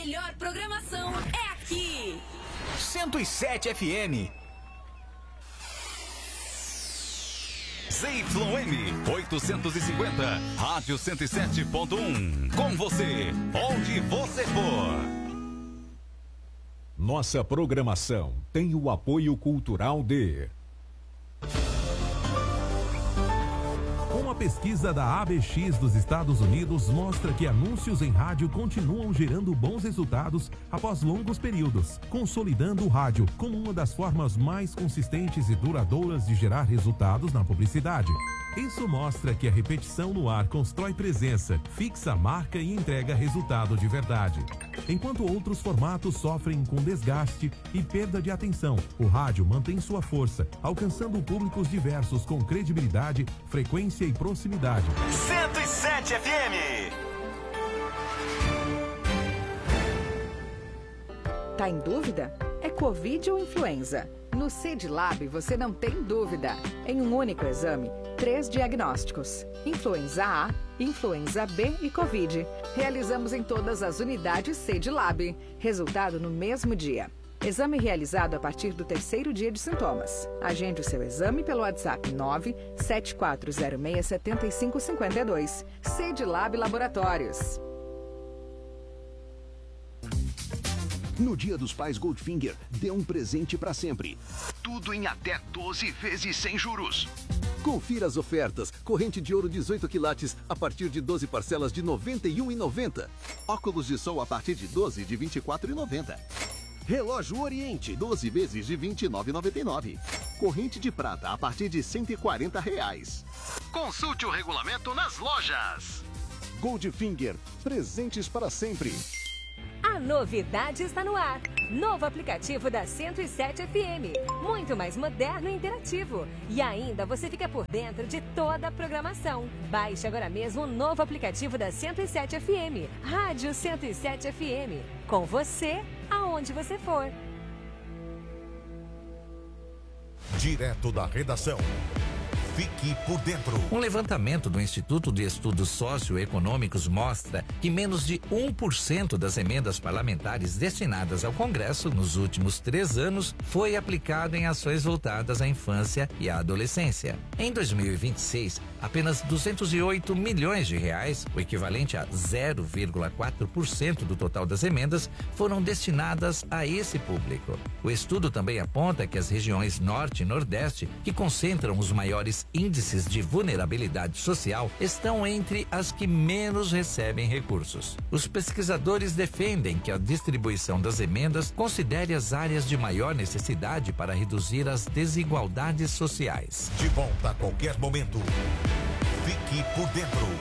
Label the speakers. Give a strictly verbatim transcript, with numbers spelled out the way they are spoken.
Speaker 1: melhor programação é aqui.
Speaker 2: cento e sete F M. Z Y M oitocentos e cinquenta, Rádio cento e sete ponto um. Com você, onde você for.
Speaker 3: Nossa programação tem o apoio cultural de...
Speaker 4: Uma pesquisa da A B X dos Estados Unidos mostra que anúncios em rádio continuam gerando bons resultados após longos períodos, consolidando o rádio como uma das formas mais consistentes e duradouras de gerar resultados na publicidade. Isso mostra que a repetição no ar constrói presença, fixa a marca e entrega resultado de verdade. Enquanto outros formatos sofrem com desgaste e perda de atenção, o rádio mantém sua força, alcançando públicos diversos com credibilidade, frequência e proximidade.
Speaker 2: cento e sete F M.
Speaker 5: Tá em dúvida? É Covid ou influenza? No CEDLAB você não tem dúvida. Em um único exame, três diagnósticos: influenza A, influenza B e Covid. Realizamos em todas as unidades CEDLAB. Resultado no mesmo dia. Exame realizado a partir do terceiro dia de sintomas. Agende o seu exame pelo WhatsApp nove sete quatro zero seis sete cinco cinco dois. CEDLAB Laboratórios.
Speaker 6: No Dia dos Pais Goldfinger, dê um presente para sempre. Tudo em até doze vezes sem juros. Confira as ofertas. Corrente de ouro dezoito quilates a partir de doze parcelas de noventa e um reais e noventa centavos. Óculos de sol a partir de doze de vinte e quatro reais e noventa centavos. Relógio Oriente, doze vezes de vinte e nove reais e noventa e nove centavos. Corrente de prata a partir de cento e quarenta reais. Consulte o regulamento nas lojas. Goldfinger, presentes para sempre.
Speaker 7: A novidade está no ar. Novo aplicativo da cento e sete F M. Muito mais moderno e interativo. E ainda você fica por dentro de toda a programação. Baixe agora mesmo o novo aplicativo da cento e sete F M. Rádio cento e sete F M. Com você, aonde você for.
Speaker 8: Direto da redação. Fique por dentro.
Speaker 9: Um levantamento do Instituto de Estudos Socioeconômicos mostra que menos de um por cento das emendas parlamentares destinadas ao Congresso nos últimos três anos foi aplicado em ações voltadas à infância e à adolescência. Em dois mil e vinte e seis, apenas duzentos e oito milhões de reais, o equivalente a zero vírgula quatro por cento do total das emendas, foram destinadas a esse público. O estudo também aponta que as regiões Norte e Nordeste, que concentram os maiores índices de vulnerabilidade social, estão entre as que menos recebem recursos. Os pesquisadores defendem que a distribuição das emendas considere as áreas de maior necessidade para reduzir as desigualdades sociais.
Speaker 8: De volta a qualquer momento. Fique por dentro.